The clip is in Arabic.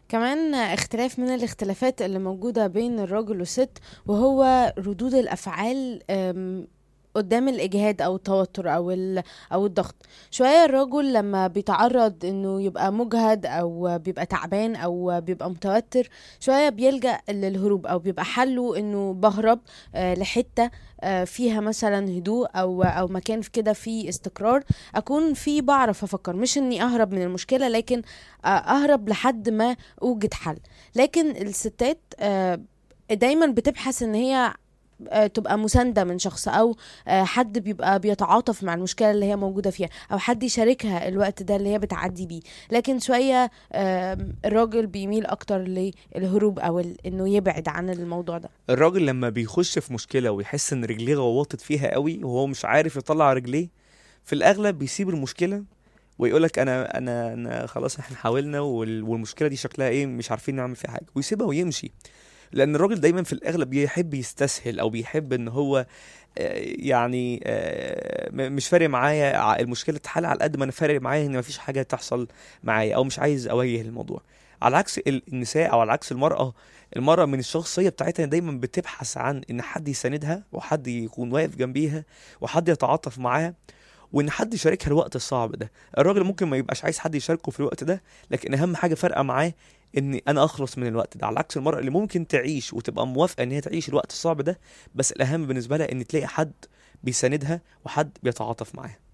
كمان اختلاف من الاختلافات اللي موجودة بين الراجل والست، وهو ردود الأفعال قدام الإجهاد أو التوتر أو الضغط. شوية الرجل لما بيتعرض إنه يبقى مجهد أو بيبقى تعبان أو بيبقى متوتر، شوية بيلجأ للهروب أو بيبقى حله إنه بهرب لحتة فيها مثلا هدوء أو مكان في كده فيه استقرار، أكون فيه بعرف أفكر، مش إني أهرب من المشكلة، لكن أهرب لحد ما أوجد حل. لكن الستات دايما بتبحث ان هي تبقى مساندة من شخص، او حد بيبقى بيتعاطف مع المشكلة اللي هي موجودة فيها، او حد يشاركها الوقت ده اللي هي بتعدي بيه. لكن شوية الراجل بيميل اكتر للهروب او انه يبعد عن الموضوع ده. الراجل لما بيخش في مشكلة ويحس ان رجليه غوطت فيها قوي وهو مش عارف يطلع رجليه، في الاغلب بيسيب المشكلة ويقولك انا خلاص احنا حاولنا والمشكلة دي شكلها ايه، مش عارفين نعمل فيها حاجة، ويسيبها ويمشي. لان الراجل دايما في الاغلب بيحب يستسهل او بيحب ان هو مش فارق معايا المشكله تتحل على قد ما انا فارق معايا ان مفيش حاجه تحصل معايا، او مش عايز اواجه الموضوع. على عكس النساء او على عكس المرأة من الشخصية بتاعتها دايما بتبحث عن ان حد يساندها وحد يكون واقف جنبيها وحد يتعاطف معاها وان حد يشاركها الوقت الصعب ده. الراجل ممكن ما يبقاش عايز حد يشاركه في الوقت ده، لكن اهم حاجه فارقه معاه ان انا اخلص من الوقت ده، على عكس المرأة اللي ممكن تعيش وتبقى موافقه ان هي تعيش الوقت الصعب ده، بس الاهم بالنسبه لها ان تلاقي حد بيساندها وحد بيتعاطف معاها.